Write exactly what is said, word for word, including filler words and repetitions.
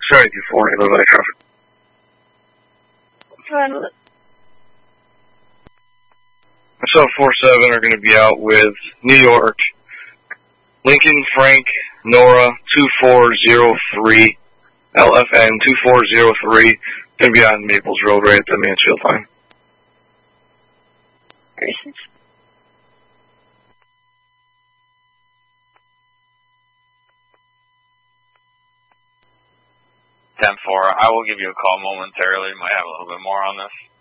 Sorry, two four, handle by traffic. Fine. So four seven are going to be out with New York, Lincoln Frank Nora two four zero three, L F N two four zero three, going to be on Maples Road right at the Mansfield line. ten four, I will give you a call momentarily. Might have a little bit more on this.